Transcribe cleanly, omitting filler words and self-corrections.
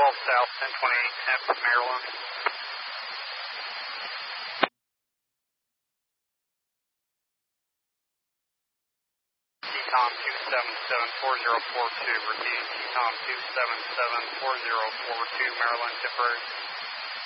South, 1028 Temp, Maryland. TCOM 277-4042, repeating TCOM 277-4042, Maryland, temporary.